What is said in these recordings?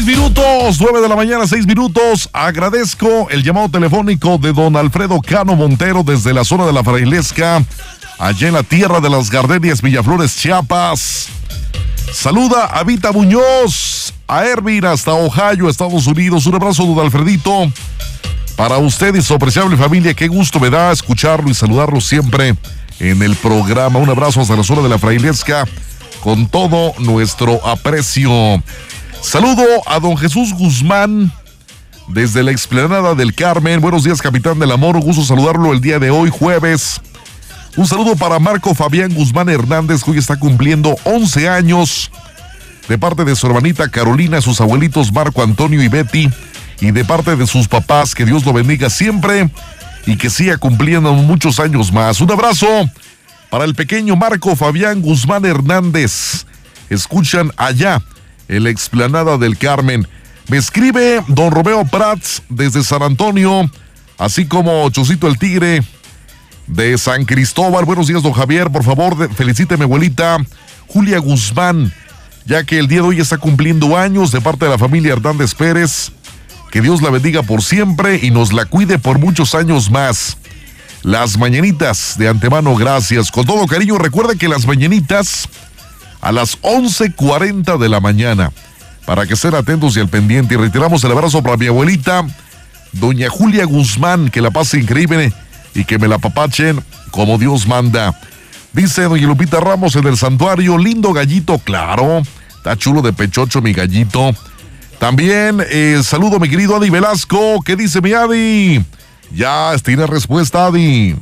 Minutos, 9 de la mañana, 6 minutos. Agradezco el llamado telefónico de don Alfredo Cano Montero desde la zona de la Frailesca, allá en la tierra de las Gardenias, Villaflores, Chiapas. Saluda a Vita Muñoz, a Ervin hasta Ohio, Estados Unidos. Un abrazo, don Alfredito, para usted y su apreciable familia. Qué gusto me da escucharlo y saludarlo siempre en el programa. Un abrazo hasta la zona de la Frailesca, con todo nuestro aprecio. Saludo a don Jesús Guzmán desde la explanada del Carmen. Buenos días, capitán del amor. Un gusto saludarlo el día de hoy, jueves. Un saludo para Marco Fabián Guzmán Hernández, que hoy está cumpliendo 11 años, de parte de su hermanita Carolina, sus abuelitos Marco Antonio y Betty, y de parte de sus papás. Que Dios lo bendiga siempre y que siga cumpliendo muchos años más. Un abrazo para el pequeño Marco Fabián Guzmán Hernández. Escuchan allá en la explanada del Carmen. Me escribe don Romeo Prats desde San Antonio, así como Chocito el Tigre de San Cristóbal. Buenos días, don Javier. Por favor, felicite a mi abuelita Julia Guzmán, ya que el día de hoy está cumpliendo años, de parte de la familia Hernández Pérez. Que Dios la bendiga por siempre y nos la cuide por muchos años más. Las mañanitas, de antemano, gracias. Con todo cariño, recuerda que las mañanitas a las 11:40 de la mañana, para que estén atentos y al pendiente. Y reiteramos el abrazo para mi abuelita, doña Julia Guzmán, que la pase increíble y que me la apapachen como Dios manda. Dice doña Lupita Ramos en el santuario, lindo gallito, claro, está chulo de pechocho mi gallito. También saludo a mi querido Adi Velasco. ¿Qué dice mi Adi? Ya tiene respuesta, Adi.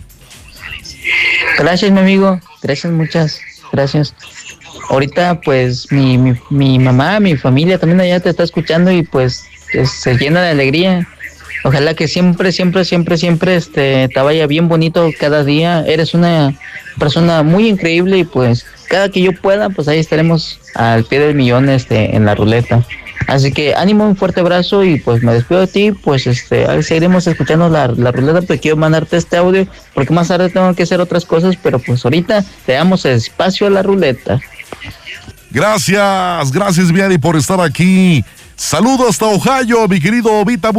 Gracias, mi amigo, gracias, muchas gracias. Ahorita pues mi mamá, mi familia también allá te está escuchando y pues se llena de alegría. Ojalá que siempre te vaya bien bonito cada día. Eres una persona muy increíble y pues cada que yo pueda, pues ahí estaremos al pie del millón en la ruleta. Así que ánimo, un fuerte abrazo y pues me despido de ti, pues ahí seguiremos escuchando la ruleta, pero quiero mandarte este audio porque más tarde tengo que hacer otras cosas, pero pues ahorita le damos espacio a la ruleta. Gracias, Viadi, por estar aquí. Saludos hasta Ohio, mi querido Vita.